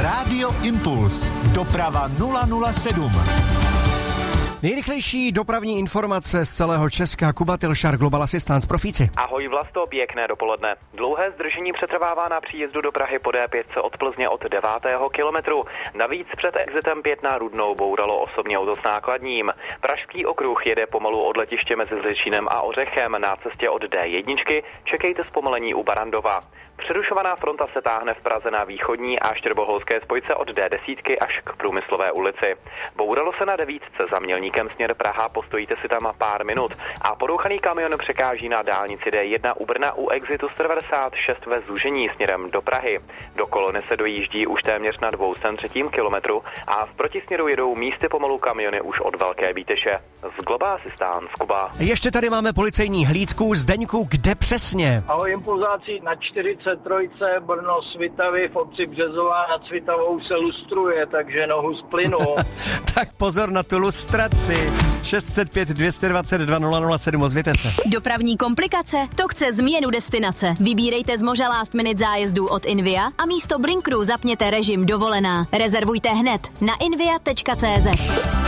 Rádio Impuls. Doprava 007. Nejrychlejší dopravní informace z celého Česka. Kuba Tilšar, Global Assistance, profíci. Ahoj Vlasto, pěkné dopoledne. Dlouhé zdržení přetrvává na příjezdu do Prahy po D5 od Plzně od 9. kilometru. Navíc před exitem 5 na Rudnou bouralo osobní auto s nákladním. Pražský okruh jede pomalu od letiště mezi Zličínem a Ořechem. Na cestě od D1 čekejte zpomalení u Barandova. Přerušovaná fronta se táhne v Praze na východní a štěrboholské spojce od D10 až k Průmyslové ulici. Bouralo se na 9 za Mělníkem směr Praha, postojíte si tam pár minut a porouchaný kamion překáží na dálnici D1 u Brna u exitu 196 ve zúžení směrem do Prahy. Do kolony se dojíždí už téměř na 203. kilometru a v protisměru jedou místy pomalu kamiony už od Velké Bíteše. Z Global Assistance, Kuba. Ještě tady máme policejní hlídku. Zdeňku, kde přesně? Ahoj impulzáci, na 43. Brno Svitavy v obci Březová nad Svitavou se lustruje, takže nohu z plynu. Tak pozor na tu lustraci. 605 222 007, ozvěte se. Dopravní komplikace? To chce změnu destinace. Vybírejte z moža last minute zájezdů od Invia a místo Blinkru zapněte režim dovolená. Rezervujte hned na invia.cz.